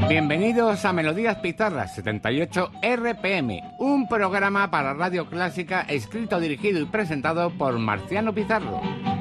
Bienvenidos a Melodías Pizarras 78 RPM, un programa para Radio Clásica escrito, dirigido y presentado por Marciano Pizarro.